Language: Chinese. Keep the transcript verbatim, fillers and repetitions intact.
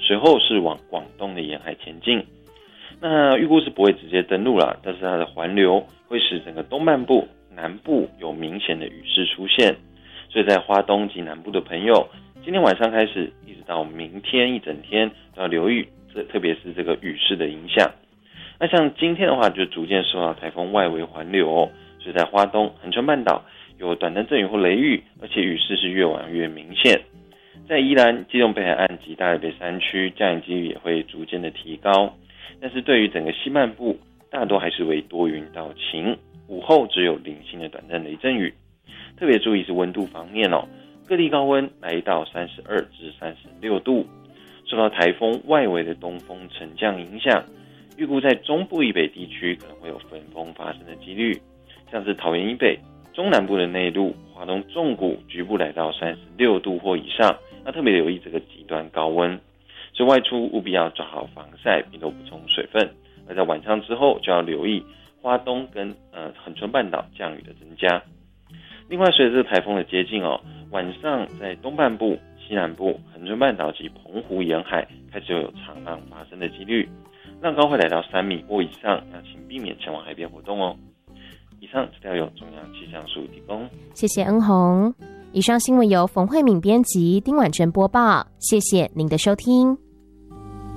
随后是往广东的沿海前进。那预估是不会直接登陆啦，但是它的环流会使整个东半部、南部有明显的雨势出现，所以在花东及南部的朋友，今天晚上开始一直到明天一整天都要留意，这特别是这个雨势的影响。那像今天的话，就逐渐受到台风外围环流哦，所以在花东、恒春半岛有短暂阵雨或雷雨，而且雨势是越晚越明显。在宜兰、基隆北海岸及大台北山区，降雨几率也会逐渐的提高。但是对于整个西半部，大多还是为多云到晴，午后只有零星的短暂雷阵雨。特别注意是温度方面哦，各地高温来到三十二至三十六度。受到台风外围的东风沉降影响，预估在中部以北地区可能会有焚风发生的几率，像是桃园以北、中南部的内陆、华东纵谷局部来到三十六度或以上，那特别留意这个极端高温。所以外出务必要做好防晒，并多补充水分。而在晚上之后就要留意花东跟呃恒春半岛降雨的增加。另外，随着这个台风的接近哦，晚上在东半部、西南部、恒春半岛及澎湖沿海开始有长浪发生的几率，浪高会来到三米或以上，那请避免前往海边活动哦。以上资料由中央气象署提供， 谢谢恩宏。以上新闻由冯慧敏编辑，丁婉珍播报，谢谢您的收听。